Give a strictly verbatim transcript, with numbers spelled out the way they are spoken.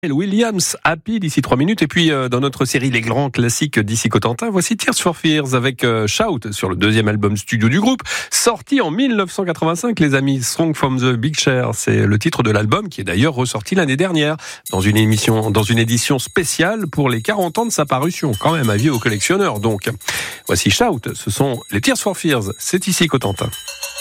Williams, Happy d'ici trois minutes. Et puis, euh, dans notre série Les Grands Classiques d'ici Cotentin, voici Tears for Fears avec euh, Shout sur le deuxième album studio du groupe, sorti en dix-neuf cent quatre-vingt-cinq, les amis. Strong from the Big Chair, c'est le titre de l'album qui est d'ailleurs ressorti l'année dernière dans une émission, dans une édition spéciale pour les quarante ans de sa parution. Quand même, avis aux collectionneurs. Donc, voici Shout, ce sont les Tears for Fears. C'est ici Cotentin.